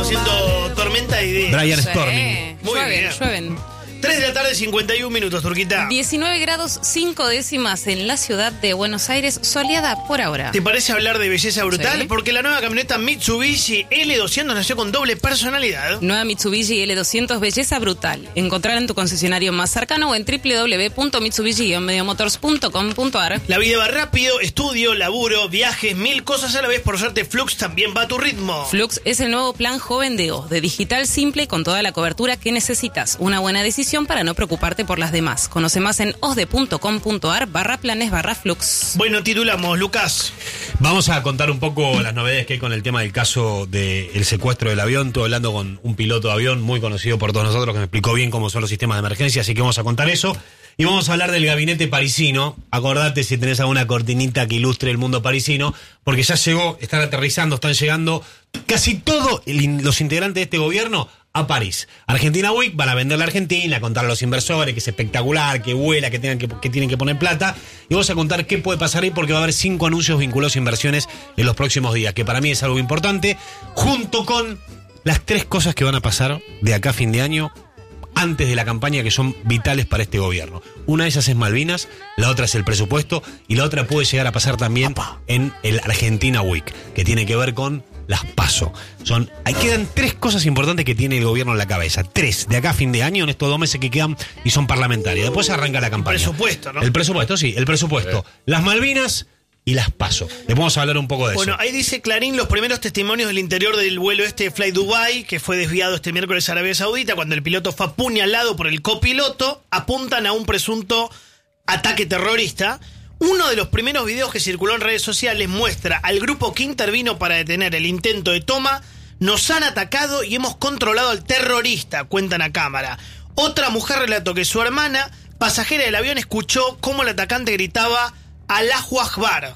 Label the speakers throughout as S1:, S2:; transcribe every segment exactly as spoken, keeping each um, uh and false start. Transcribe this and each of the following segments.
S1: haciendo tormenta de ideas.
S2: Brian
S3: Sí.
S2: Storming.
S1: Muy
S3: Llueven,
S1: bien.
S3: llueven.
S1: tres de la tarde, cincuenta y un minutos, Turquita.
S3: diecinueve grados cinco décimas en la ciudad de Buenos Aires, soleada por ahora.
S1: ¿Te parece hablar de belleza brutal?
S3: Sí.
S1: Porque la nueva camioneta Mitsubishi L doscientos nació con doble personalidad.
S3: Nueva Mitsubishi L doscientos, belleza brutal. Encontrarla en tu concesionario más cercano o en w w w punto mitsubishi guion mediomotors punto com punto a r.
S1: La vida va rápido, estudio, laburo, viajes, mil cosas a la vez. Por suerte, Flux también va a tu ritmo.
S3: Flux es el nuevo plan joven de O, de digital simple con toda la cobertura que necesitas. Una buena decisión para no preocuparte por las demás. Conoce más en osde punto com punto a r barra planes barra Flux.
S1: Bueno, titulamos, Lucas.
S2: Vamos a contar un poco las novedades que hay con el tema del caso del secuestro del avión. Estuve hablando con un piloto de avión muy conocido por todos nosotros que me explicó bien cómo son los sistemas de emergencia, así que vamos a contar eso. Y vamos a hablar del gabinete parisino. Acordate si tenés alguna cortinita que ilustre el mundo parisino, porque ya llegó, están aterrizando, están llegando casi todos los integrantes de este gobierno a París. Argentina Week, van a vender la Argentina, a contar a los inversores que es espectacular, que vuela, que, tengan que, que tienen que poner plata. Y vamos a contar qué puede pasar ahí, porque va a haber cinco anuncios vinculados a inversiones en los próximos días, que para mí es algo importante, junto con las tres cosas que van a pasar de acá a fin de año, antes de la campaña, que son vitales para este gobierno. Una de ellas es Malvinas, la otra es el presupuesto, y la otra puede llegar a pasar también en el Argentina Week, que tiene que ver con las PASO. Son, ahí quedan tres cosas importantes que tiene el gobierno en la cabeza. Tres, de acá a fin de año, en estos dos meses que quedan, y son parlamentarias. Después arranca la campaña.
S1: El presupuesto, ¿no?
S2: El presupuesto, sí, el presupuesto. Las Malvinas y las PASO. Les vamos a hablar un poco de
S1: Bueno,
S2: eso.
S1: ahí dice Clarín los primeros testimonios del interior del vuelo este Fly Dubai, que fue desviado este miércoles a Arabia Saudita, cuando el piloto fue apuñalado por el copiloto, apuntan a un presunto ataque terrorista. Uno de los primeros videos que circuló en redes sociales muestra al grupo que intervino para detener el intento de toma. Nos han atacado y hemos controlado al terrorista, cuentan a cámara. Otra mujer relató que su hermana, pasajera del avión, escuchó cómo el atacante gritaba Allahu Akbar,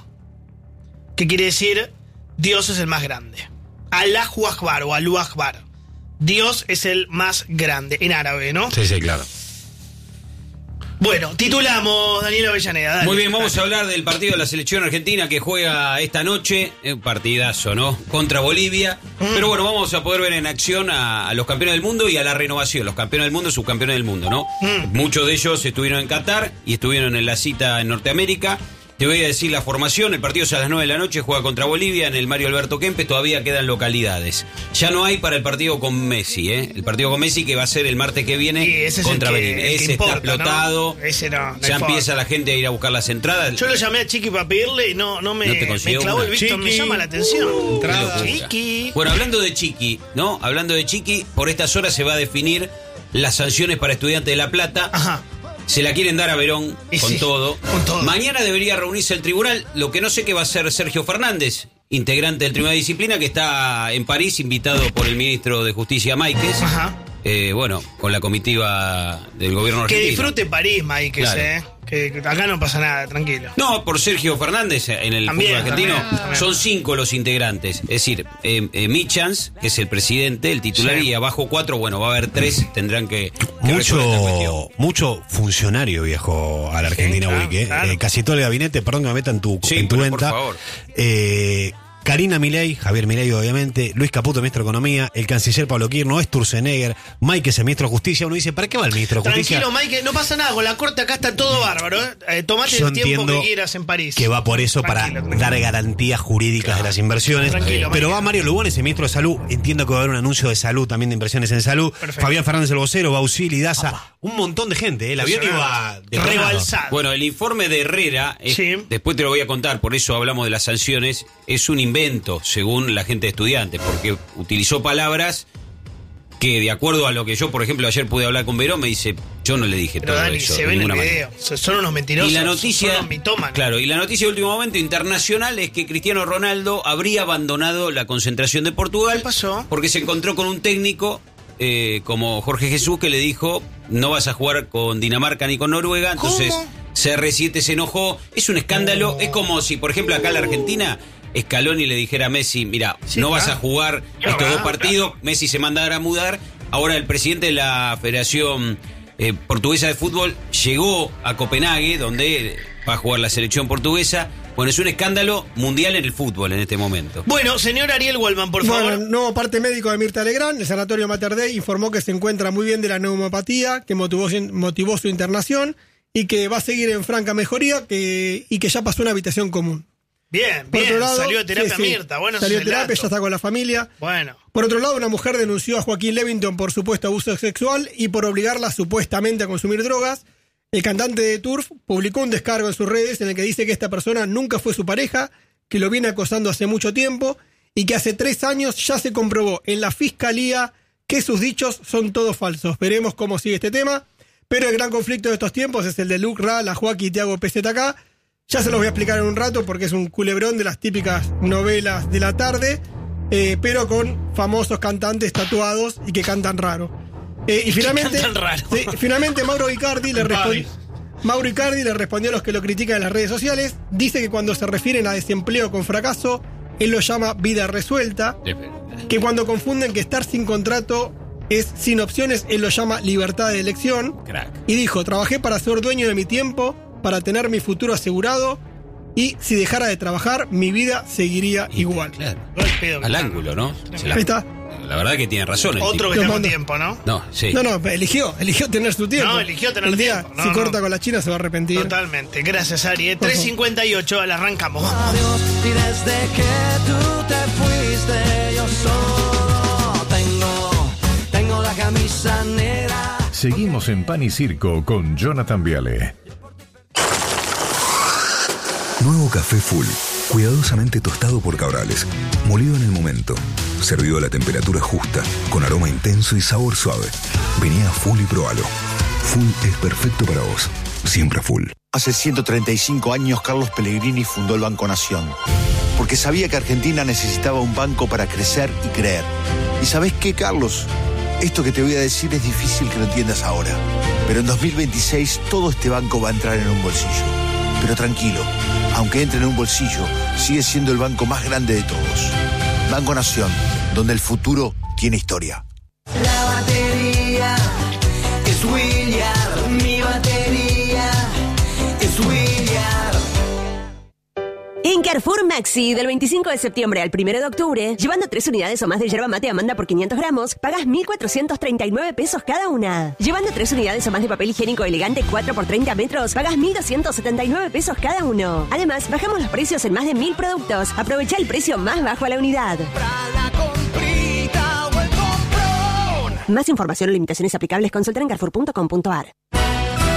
S1: que quiere decir Dios es el más grande. Allahu Akbar o Allahu Akbar. Dios es el más grande, en árabe, ¿no?
S2: Sí, sí, claro.
S1: Bueno, titulamos, Daniel Avellaneda. Dale,
S4: Muy bien, vamos
S1: dale.
S4: a hablar del partido de la selección argentina que juega esta noche. Un partidazo, ¿no? Contra Bolivia.
S1: Mm.
S4: Pero bueno, vamos a poder ver en acción a, a los campeones del mundo y a la renovación. Los campeones del mundo, subcampeones del mundo, ¿no?
S1: Mm.
S4: Muchos de ellos estuvieron en Qatar y estuvieron en la cita en Norteamérica. Te voy a decir la formación. El partido es a las nueve de la noche, juega contra Bolivia en el Mario Alberto Kempes. Todavía quedan localidades. Ya no hay para el partido con Messi, ¿eh? El partido con Messi que va a ser el martes que viene
S1: Sí, ese es
S4: contra
S1: el que-
S4: Benín.
S1: el que
S4: Ese
S1: importa,
S4: está explotado.
S1: ¿no? Ese no, no hay
S4: ya
S1: forma.
S4: empieza la gente a ir a buscar las entradas.
S1: Yo lo llamé a Chiqui para pedirle y no, no me,
S4: ¿No te
S1: me
S4: consiguió
S1: clavó
S4: una?
S1: el visto, me
S2: Chiqui.
S1: llama la atención.
S2: Entrada.
S1: Chiqui.
S4: Bueno, hablando de Chiqui, ¿no? Hablando de Chiqui, por estas horas se va a definir las sanciones para Estudiantes de La Plata.
S1: Ajá.
S4: Se la quieren dar a Verón
S1: Y
S4: con
S1: sí,
S4: todo.
S1: con todo.
S4: Mañana debería reunirse el tribunal. Lo que no sé qué va a hacer Sergio Fernández, integrante del Tribunal de Disciplina, que está en París, invitado por el ministro de Justicia, Máiquez.
S1: Ajá.
S4: Eh, bueno, con la comitiva del gobierno
S1: Que
S4: argentino.
S1: disfrute París, Mike,
S4: Claro.
S1: ¿eh? Que que acá no pasa nada, tranquilo.
S4: No, por Sergio Fernández en el
S1: También,
S4: fútbol argentino.
S1: también, también.
S4: Son cinco los integrantes. Es decir, eh, eh, Michans, que es el presidente, el titular,
S1: Sí.
S4: y abajo cuatro, bueno, va a haber tres, tendrán que, que resolver esta cuestión.
S2: Mucho, mucho funcionario viajó a la Argentina
S1: claro,
S2: Week, ¿eh?
S1: claro.
S2: Eh, casi todo el gabinete, perdón que me meta en tu,
S4: Sí,
S2: en tu
S4: pero por
S2: venta.
S4: favor.
S2: Eh, Karina Milei, Javier Milei obviamente, Luis Caputo, ministro de Economía, el canciller Pablo Kirchner, Sturzenegger, Mike es el ministro de Justicia. Uno dice, ¿para qué va el ministro de Justicia?
S1: Tranquilo, Mike, no pasa nada. Con la corte acá está todo bárbaro, ¿eh? Eh, tomate
S2: Yo
S1: el tiempo
S2: entiendo
S1: que quieras en París.
S2: que va por eso,
S1: Tranquilo,
S2: para
S1: tranquilo.
S2: dar garantías jurídicas de las inversiones.
S1: Tranquilo,
S2: Pero
S1: Mike.
S2: va Mario Lugones, el ministro de Salud. Entiendo que va a haber un anuncio de salud, también de inversiones en salud.
S1: Perfecto.
S2: Fabián Fernández el vocero, Bausili, Daza. Un montón de gente, ¿eh? El avión iba desbordado.
S1: Rebalsado.
S4: Bueno, el informe de Herrera, es-
S1: Sí.
S4: después te lo voy a contar, por eso hablamos de las sanciones, es un invento, según la gente de Estudiantes, porque utilizó palabras que, de acuerdo a lo que yo, por ejemplo, ayer pude hablar con Verón, me dice, yo no le dije
S1: Pero
S4: todo
S1: Dani,
S4: eso.
S1: se
S4: de
S1: ve en el
S4: ninguna
S1: video.
S4: manera.
S1: So- Son unos mentirosos.
S4: Y la noticia,
S1: Son unos mitómanos.
S4: claro, y la noticia de último momento internacional es que Cristiano Ronaldo habría abandonado la concentración de Portugal.
S1: ¿Qué pasó?
S4: Porque se encontró con un técnico eh, como Jorge Jesús que le dijo, no vas a jugar con Dinamarca ni con Noruega. Entonces
S1: ¿Cómo?
S4: C R siete se enojó. Es un escándalo. Es como si, por ejemplo, acá en la Argentina, Scaloni le dijera a Messi, mira,
S1: Sí,
S4: no vas
S1: claro.
S4: a jugar
S1: Claro,
S4: estos dos
S1: claro.
S4: partidos. Messi se mandará a mudar. Ahora el presidente de la Federación eh, Portuguesa de Fútbol llegó a Copenhague, donde va a jugar la selección portuguesa, Bueno, es un escándalo mundial en el fútbol en este momento.
S1: Bueno, señor Ariel Wellman, por favor.
S5: Bueno, nuevo parte médico de Mirta Legrand. El Sanatorio Mater Dei informó que se encuentra muy bien de la neumopatía, que motivó, motivó su internación y que va a seguir en franca mejoría que, y que ya pasó una habitación común.
S1: Bien,
S5: Por
S1: bien,
S5: otro lado,
S1: salió de terapia
S5: sí, sí,
S1: Mirta. Bueno,
S5: salió de
S1: ese es el
S5: terapia,
S1: dato.
S5: ya está con la familia.
S1: Bueno.
S5: Por otro lado, una mujer denunció a Joaquín Levington por supuesto abuso sexual y por obligarla supuestamente a consumir drogas. El cantante de Turf publicó un descargo en sus redes en el que dice que esta persona nunca fue su pareja, que lo viene acosando hace mucho tiempo y que hace tres años ya se comprobó en la fiscalía que sus dichos son todos falsos. Veremos cómo sigue este tema, pero el gran conflicto de estos tiempos es el de Luke Ra, la Joaquín y Tiago P Z K. Ya se los voy a explicar en un rato porque es un culebrón de las típicas novelas de la tarde, eh, pero con famosos cantantes tatuados y que cantan raro. Eh, y finalmente,
S1: cantan raro.
S5: sí, finalmente Mauro Icardi le respondió. Mauro Icardi le respondió a los que lo critican en las redes sociales. Dice que cuando se refieren a desempleo con fracaso, él lo llama vida resuelta. Que cuando confunden que estar sin contrato es sin opciones, él lo llama libertad de elección.
S4: Crack.
S5: Y dijo, trabajé para ser dueño de mi tiempo, para tener mi futuro asegurado, y si dejara de trabajar, mi vida seguiría
S4: Y,
S5: igual.
S4: Claro.
S1: Golpeo que
S4: Al
S1: está.
S4: ángulo, ¿no? Se la,
S5: Ahí está.
S4: la verdad que tiene razón. El
S1: Otro que
S4: tipo.
S1: está
S5: Lo
S1: con
S5: mando.
S1: tiempo, ¿no?
S4: No, sí.
S5: No, no, eligió, eligió tener su tiempo.
S1: No, eligió tener
S5: El día,
S1: tiempo. No,
S5: si
S1: no.
S5: corta con la China se va a arrepentir.
S1: Totalmente. Gracias, Ari. eh.
S5: Por
S1: tres
S5: favor.
S1: cincuenta y ocho, la arrancamos.
S6: Adiós, y desde que tú te fuiste yo solo tengo, tengo la camisa negra.
S7: Seguimos en Pan y Circo con Jonathan Viale.
S8: Nuevo café Full, cuidadosamente tostado por Cabrales, molido en el momento, servido a la temperatura justa, con aroma intenso y sabor suave. Vení a Full y probalo. Full es perfecto para vos, siempre Full.
S9: Hace ciento treinta y cinco años Carlos Pellegrini fundó el Banco Nación, porque sabía que Argentina necesitaba un banco para crecer y creer. ¿Y sabés qué, Carlos? Esto que te voy a decir es difícil que lo entiendas ahora, pero en dos mil veintiséis todo este banco va a entrar en un bolsillo. Pero tranquilo, aunque entre en un bolsillo, sigue siendo el banco más grande de todos. Banco Nación, donde el futuro tiene historia.
S6: La batería es William, mi batería es William.
S10: En Carrefour Maxi, del veinticinco de septiembre al primero de octubre, llevando tres unidades o más de yerba mate Amanda por quinientos gramos, pagas mil cuatrocientos treinta y nueve pesos cada una. Llevando tres unidades o más de papel higiénico elegante cuatro por treinta metros, pagas mil doscientos setenta y nueve pesos cada uno. Además, bajamos los precios en más de mil productos. Aprovecha el precio más bajo a la unidad.
S6: La comprita o el comprón.
S10: Más información o limitaciones aplicables, consulta en carrefour punto com punto a r.